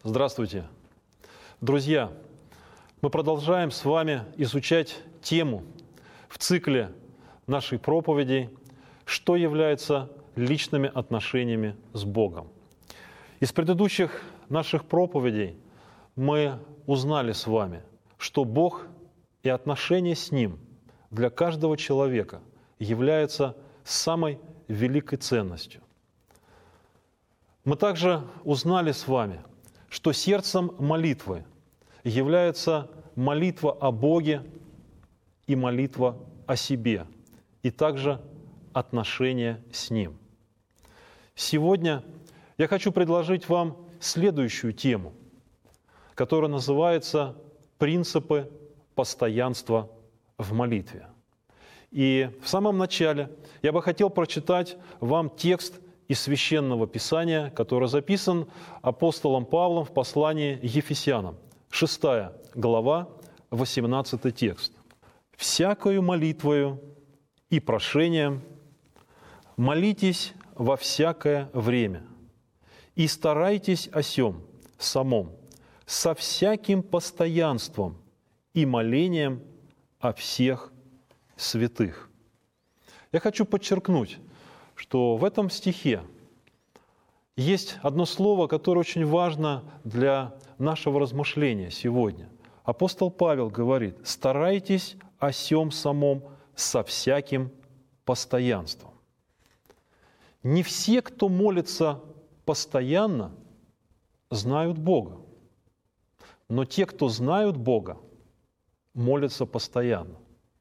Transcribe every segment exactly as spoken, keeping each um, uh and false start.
Здравствуйте. Друзья, мы продолжаем с вами изучать тему в цикле нашей проповеди «Что является личными отношениями с Богом?». Из предыдущих наших проповедей мы узнали с вами, что Бог и отношения с Ним для каждого человека являются самой великой ценностью. Мы также узнали с вами, что сердцем молитвы является молитва о Боге и молитва о себе, и также отношения с Ним. Сегодня я хочу предложить вам следующую тему, которая называется «Принципы постоянства в молитве». И в самом начале я бы хотел прочитать вам текст из Священного Писания, который записан апостолом Павлом в послании Ефесянам, шестая глава, восемнадцатый текст. «Всякою молитвою и прошением молитесь во всякое время, и старайтесь о сем самом со всяким постоянством и молением о всех святых». Я хочу подчеркнуть, что в этом стихе есть одно слово, которое очень важно для нашего размышления сегодня. Апостол Павел говорит: «Старайтесь о сем самом со всяким постоянством». Не все, кто молится постоянно, знают Бога. Но те, кто знают Бога, молятся постоянно.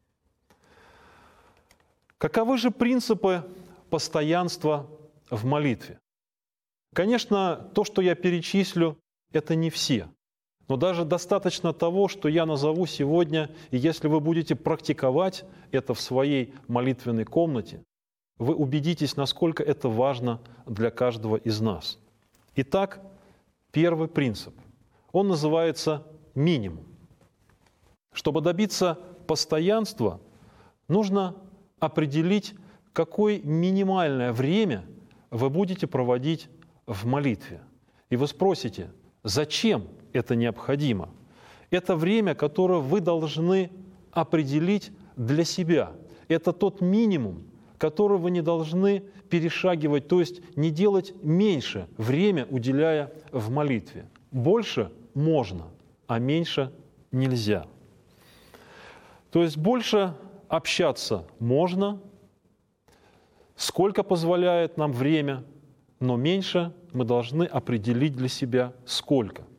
Каковы же принципы постоянства в молитве? Конечно, то, что я перечислю, это не все. Но даже достаточно того, что я назову сегодня, и если вы будете практиковать это в своей молитвенной комнате, вы убедитесь, насколько это важно для каждого из нас. Итак, первый принцип. Он называется минимум. Чтобы добиться постоянства, нужно определить, какое минимальное время вы будете проводить в молитве. И вы спросите, зачем это необходимо? Это время, которое вы должны определить для себя. Это тот минимум, который вы не должны перешагивать, то есть не делать меньше время, уделяя в молитве. Больше можно, а меньше нельзя. То есть больше общаться можно, сколько позволяет нам время, но меньше мы должны определить для себя сколько.